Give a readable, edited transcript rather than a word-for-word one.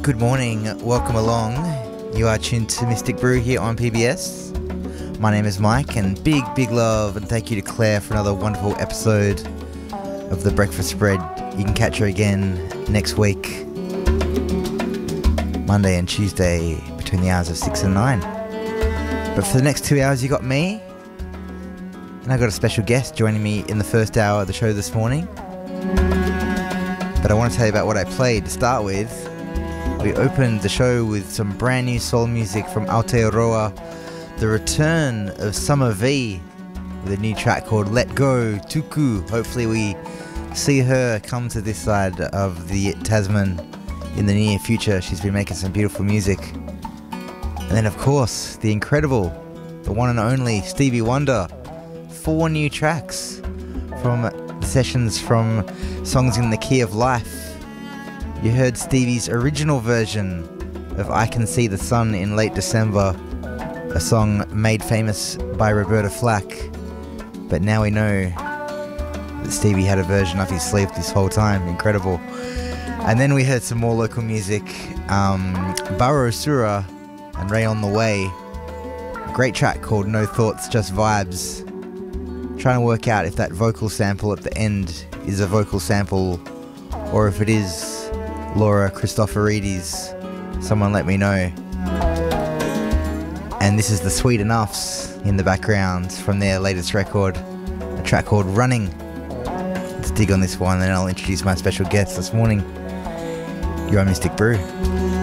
Good morning, welcome along. You are tuned to Mystic Brew here on PBS. My name is Mike, and big love and thank you to Claire for another wonderful episode of The Breakfast Spread. You can catch her again next week, Monday and Tuesday, between the hours of 6 and 9. But for the next 2 hours you got me, and I got a special guest joining me in the first hour of the show this morning. But I want to tell you about what I played to start with. We opened the show with some brand new soul music from Aotearoa, the return of Summer V with a new track called Let Go, Tuku. Hopefully we see her come to this side of the Tasman in the near future. She's been making some beautiful music. And then of course, the incredible, the one and only Stevie Wonder. 4 new tracks from sessions from Songs in the Key of Life. You heard Stevie's original version of I Can See the Sun in late December, a song made famous by Roberta Flack. But now we know that Stevie had a version up his sleeve this whole time. Incredible. And then we heard some more local music. Baro Sura and Ray on the Way. A great track called No Thoughts, Just Vibes. Trying to work out if that vocal sample at the end is a vocal sample or if it is Laura Christopheridis. Someone let me know. And this is the Sweet Enoughs in the background from their latest record, a track called Running. Let's dig on this one and then I'll introduce my special guest this morning. You're on Mystic Brew.